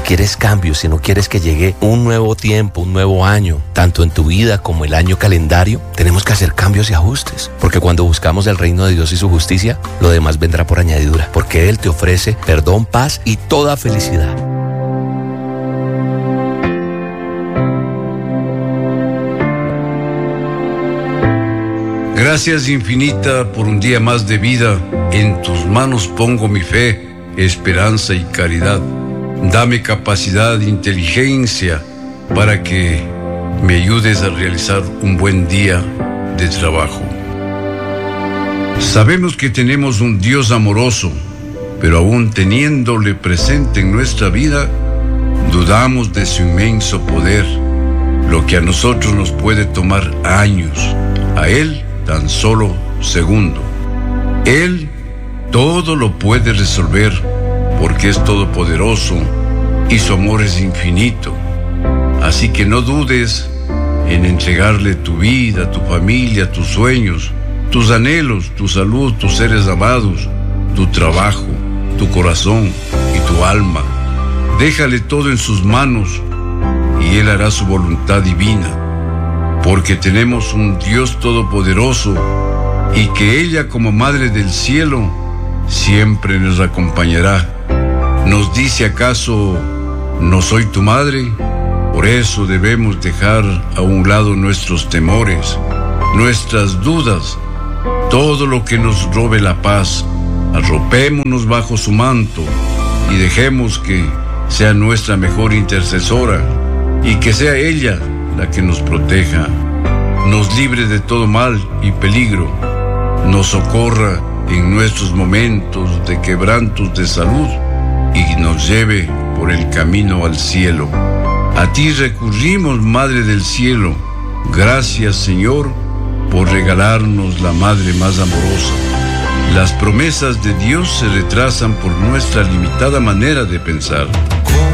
quieres cambios, si no quieres que llegue un nuevo tiempo, un nuevo año, tanto en tu vida como el año calendario, tenemos que hacer cambios y ajustes. Porque cuando buscamos el reino de Dios y su justicia, lo demás vendrá por añadidura. Porque Él te ofrece perdón, paz y toda felicidad. Gracias infinita por un día más de vida. En tus manos pongo mi fe, esperanza y caridad. Dame capacidad e inteligencia para que me ayudes a realizar un buen día de trabajo. Sabemos que tenemos un Dios amoroso, pero aún teniéndole presente en nuestra vida, dudamos de su inmenso poder, lo que a nosotros nos puede tomar años, a Él tan solo segundo. Él todo lo puede resolver porque es todopoderoso y su amor es infinito. Así que no dudes en entregarle tu vida, tu familia, tus sueños, tus anhelos, tu salud, tus seres amados, tu trabajo, tu corazón y tu alma. Déjale todo en sus manos y Él hará su voluntad divina, porque tenemos un Dios todopoderoso y que ella, como Madre del Cielo, siempre nos acompañará. ¿Nos dice acaso, no soy tu madre? Por eso debemos dejar a un lado nuestros temores, nuestras dudas, todo lo que nos robe la paz. Arropémonos bajo su manto y dejemos que sea nuestra mejor intercesora y que sea ella la que nos proteja, nos libre de todo mal y peligro, nos socorra en nuestros momentos de quebrantos de salud y nos lleve por el camino al cielo. A ti recurrimos, Madre del Cielo. Gracias, Señor, por regalarnos la Madre más amorosa. Las promesas de Dios se retrasan por nuestra limitada manera de pensar.